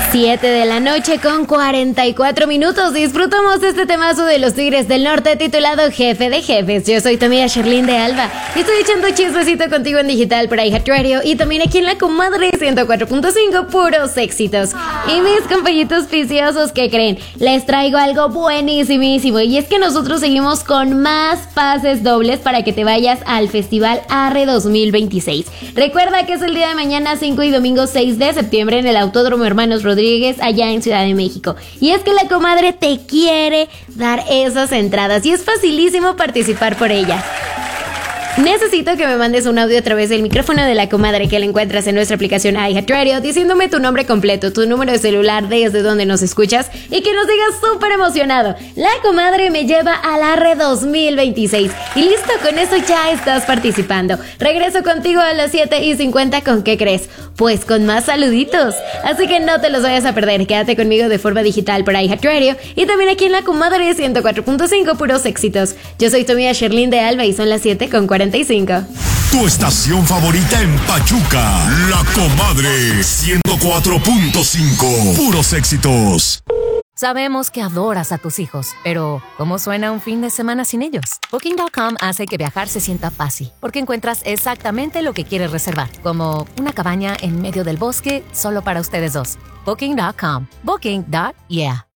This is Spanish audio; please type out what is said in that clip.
7 de la noche con 44 minutos. Disfrutamos este temazo de los Tigres del Norte titulado Jefe de Jefes. Yo soy tu amiga Sherlyn de Alba y estoy echando chismecito contigo en digital por iHeartRadio y también aquí en La Comadre 104.5, puros éxitos. Y mis compañitos viciosos, ¿qué creen? Les traigo algo buenísimísimo y es que nosotros seguimos con más pases dobles para que te vayas al Festival Arre 2026. Recuerda que es el día de mañana 5 y domingo 6 de septiembre en el Autódromo Hermanos Rodríguez allá en Ciudad de México. Y es que La Comadre te quiere dar esas entradas y es facilísimo participar por ellas. Necesito que me mandes un audio a través del micrófono de La Comadre que la encuentras en nuestra aplicación iHeartRadio diciéndome tu nombre completo, tu número de celular desde donde nos escuchas y que nos digas súper emocionado: La Comadre me lleva al Arre 2026. Y listo, con eso ya estás participando. Regreso contigo a las 7:50. ¿Con qué crees? Pues con más saluditos. Así que no te los vayas a perder. Quédate conmigo de forma digital por iHeartRadio y también aquí en La Comadre 104.5, puros éxitos. Yo soy tu amiga Sherlyn de Alba y son las 7:45. Tu estación favorita en Pachuca, La Comadre 104.5, puros éxitos. Sabemos que adoras a tus hijos, pero ¿cómo suena un fin de semana sin ellos? Booking.com hace que viajar se sienta fácil, porque encuentras exactamente lo que quieres reservar, como una cabaña en medio del bosque solo para ustedes dos. Booking.com. Booking.yeah.